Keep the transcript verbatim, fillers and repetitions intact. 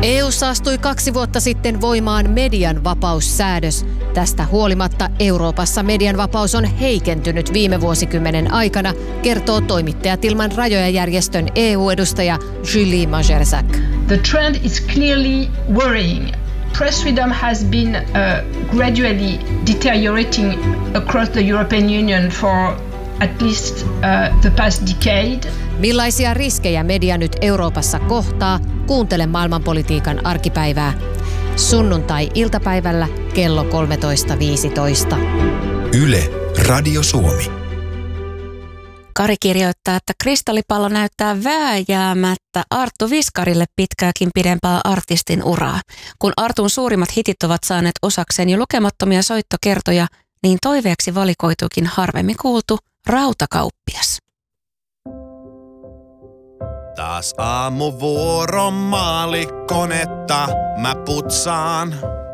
E U:ssa astui kaksi vuotta sitten voimaan median vapaussäädös. Tästä huolimatta Euroopassa median vapaus on heikentynyt viime vuosikymmenen aikana, kertoo Toimittajat ilman rajoja -järjestön E U-edustaja Julie Majerczak. The trend is clearly worrying. Press freedom has been uh, gradually deteriorating across the European Union for at least uh, the past decade. Millaisia riskejä media nyt Euroopassa kohtaa? Kuuntele maailmanpolitiikan arkipäivää. Sunnuntai-iltapäivällä kello kolmetoista viisitoista. Yle, Radio Suomi. Kari kirjoittaa, että kristallipallo näyttää vääjäämättä Arttu Viskarille pitkääkin pidempää artistin uraa. Kun Artun suurimmat hitit ovat saaneet osakseen jo lukemattomia soittokertoja, niin toiveeksi valikoituukin harvemmin kuultu Rautakauppias. Taas aamuvuoron maalikonetta mä putsaan.